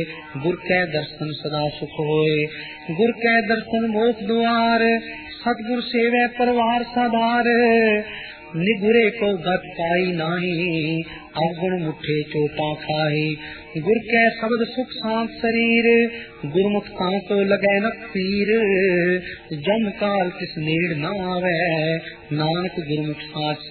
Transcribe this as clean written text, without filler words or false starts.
गुर कै दर्शन सदा सुख होए। गुर कै दर्शन मोख द्वार, सतगुर सेवै परवार साधार। निगुरे को गत पाई नाही, अवगुण मुठे चोटा खाही। गुर कै शब्द सुख शांत शरीर, गुरमुख ताको लगै न पीर। जम काल किस नेड़ न आवे, नानक गुरमुख साच